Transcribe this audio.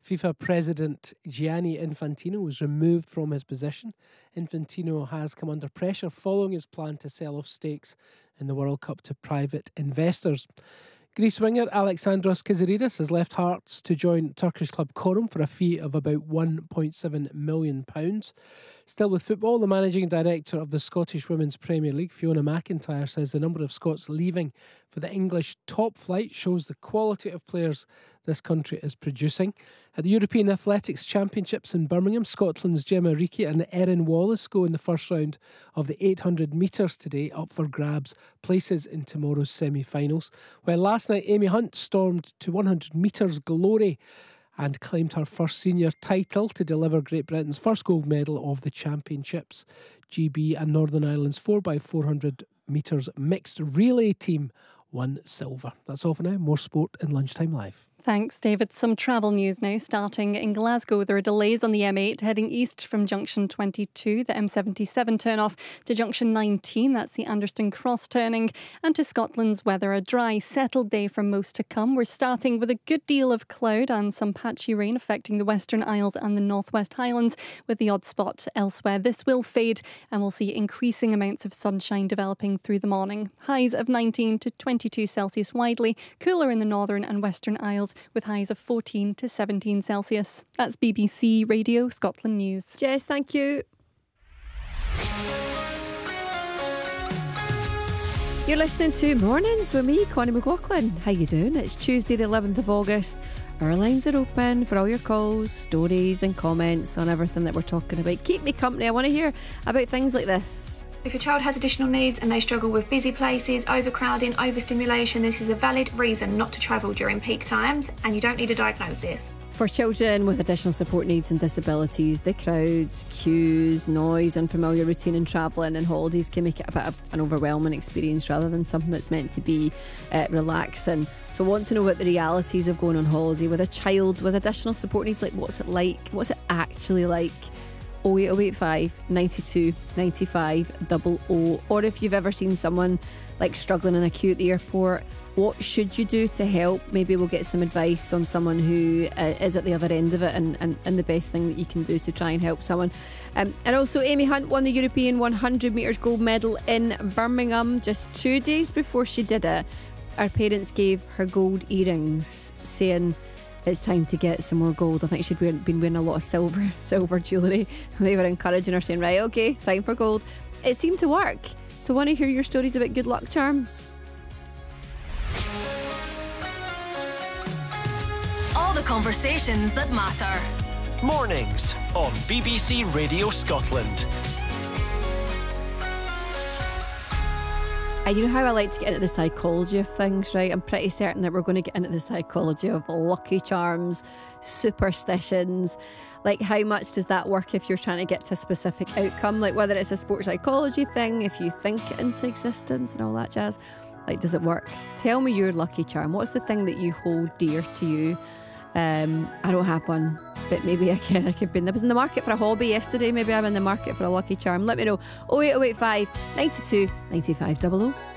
FIFA President Gianni Infantino was removed from his position. Infantino has come under pressure following his plan to sell off stakes in the World Cup to private investors. Greece winger Alexandros Kizaridas has left Hearts to join Turkish club Corum for a fee of about £1.7 million. Still with football, the managing director of the Scottish Women's Premier League, Fiona McIntyre, says the number of Scots leaving for the English top flight shows the quality of players this country is producing. At the European Athletics Championships in Birmingham, Scotland's Gemma Reekie and Erin Wallace go in the first round of the 800 metres today, up for grabs, places in tomorrow's semi-finals. While last night Amy Hunt stormed to 100 metres glory and claimed her first senior title to deliver Great Britain's first gold medal of the championships. GB and Northern Ireland's 4x400 metres mixed relay team won silver. That's all for now. More sport in Lunchtime Live. Thanks, David. Some travel news now. Starting in Glasgow, there are delays on the M8 heading east from junction 22, the M77 turn-off, to junction 19, that's the Anderston Cross turning, and to Scotland's weather. A dry, settled day for most to come. We're starting with a good deal of cloud and some patchy rain affecting the Western Isles and the Northwest Highlands, with the odd spot elsewhere. This will fade and we'll see increasing amounts of sunshine developing through the morning. Highs of 19 to 22 Celsius widely, cooler in the Northern and Western Isles, with highs of 14 to 17 Celsius. That's BBC Radio Scotland News. Jess, thank you. You're listening to Mornings with me, Connie McLaughlin. How you doing? It's Tuesday the 11th of August. Our lines are open for all your calls, stories and comments on everything that we're talking about. Keep me company. I want to hear about things like this. If your child has additional needs and they struggle with busy places, overcrowding, overstimulation, this is a valid reason not to travel during peak times, and you don't need a diagnosis. For children with additional support needs and disabilities, the crowds, queues, noise, unfamiliar routine and travelling and holidays can make it a bit of an overwhelming experience rather than something that's meant to be relaxing. So want to know what the realities of going on holiday with a child with additional support needs, like what's it like? What's it actually like? 08085 92 95 00. Or if you've ever seen someone like struggling in a queue at the airport, what should you do to help? Maybe we'll get some advice on someone who is at the other end of it and the best thing that you can do to try and help someone. And also Amy Hunt won the European 100 metres gold medal in Birmingham just 2 days before she did it. Her parents gave her gold earrings, saying it's time to get some more gold. I think she'd been wearing a lot of silver jewellery. They were encouraging her, saying, right, okay, time for gold. It seemed to work. So I want to hear your stories about good luck charms. All the conversations that matter. Mornings on BBC Radio Scotland. And you know how I like to get into the psychology of things, right? I'm pretty certain that we're going to get into the psychology of lucky charms, superstitions. Like, how much does that work if you're trying to get to a specific outcome? Like, whether it's a sports psychology thing, if you think it into existence and all that jazz. Like, does it work? Tell me your lucky charm. What's the thing that you hold dear to you? I don't have one, but maybe I could be. I was in the market for a hobby yesterday. Maybe I'm in the market for a lucky charm. Let me know. 08085 92 95 00.